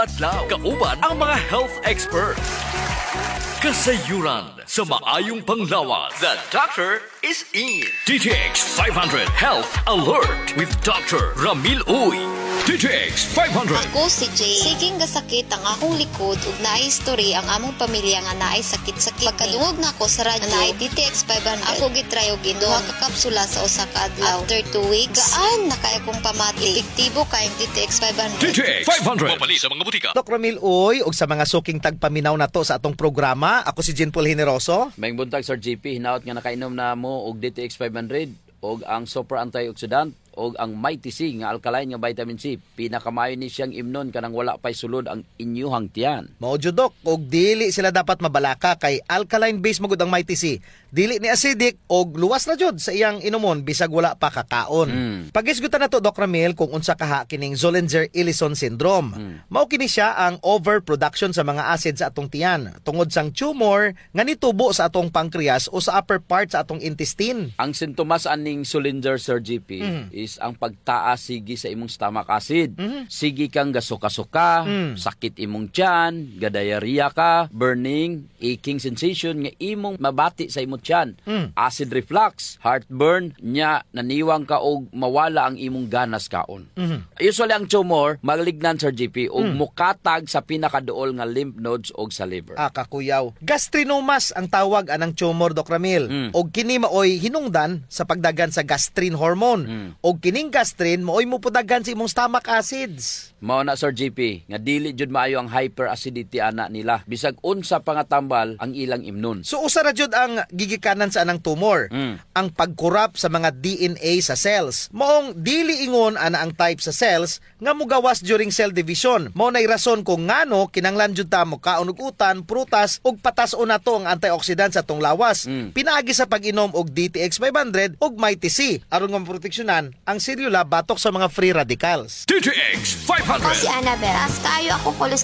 Adlaw, kauban ang mga health expert. Kasayuran sa maayong panglawas. The doctor is in. DTX 500 Health Alert with Dr. Ramil Uy. DTX 500. Ako si Jay. Siging gasakit ang akong likod ug naay history ang among pamilya nga naay sakit-sakit. Pagkadungog na ako sa radyo naay DTX 500. Ako gitry og duha ka kapsula sa usa ka adlaw. After 2 weeks, gaan na kay akong pamati. Epektibo kay DTX 500. DTX 500. Mapali sa mga butika. Dr. Ramil Uy, ug sa mga suking tagpaminaw na to sa atong programa, ako si Jean Paul Generoso. May buntag Sir GP, hinaot nga nakainom na mo og DTX 500 og ang super antioxidant og ang Mighty C nga alkaline nga vitamin C. Pinakamayo ni siyang imnon kanang wala pay sulod ang inyuhang tiyan. Mao jud dok, og dili sila dapat mabalaka kay alkaline base magud ang Mighty C. Dili ni acidic og luwas na jud sa iyang inumon bisag wala pa kakaon. Pagisgutan nato Dr. Ramil kung unsa kaha kining Zollinger-Ellison syndrome. Mao kini siya ang overproduction sa mga acid sa atong tiyan tungod sang tumor nga nitubo sa atong pancreas o sa upper part sa atong intestine. Ang sintomas aning Zollinger Sir GP is ang pagtaas sige sa imong stomach acid. Sige kang gasuka-suka, sakit imong tiyan, gadayarya ka, burning, aching sensation nga imong mabati sa imong tiyan, acid reflux, heartburn, nya naniwang ka og mawala ang imong ganas kaon. Usually ang tumor malignan Sir GP og mukatag sa pinakaduol nga lymph nodes og sa liver. Kakuyaw. Gastrinomas ang tawag anang tumor, Dr. Ramil. Og kini maoy hinungdan sa pagdagan sa gastrin hormone. Og kining gastrin maoy mupudagan sa imong stomach acids. Mao na Sir GP nga dili jud maayo ang hyperacidity ana nila bisag unsa pa nga tambal ang ilang imnon. So usa ra jud ang gigikanan sa anang tumor. Ang pagkurap sa mga DNA sa cells. Maong dili ingon ana ang type sa cells nga mugawas during cell division. Mao nay rason kung ngano kinanglan jud ta mo kaon og utan, prutas ug patas-on nato ang antioxidant sa atong lawas. Pinaagi sa pag-inom og DTX 500 ug Mighty C aron nga maproteksyonan ang selula batok sa mga free radicals. DTX 500. Ako si Annabelle. Taas kayo ako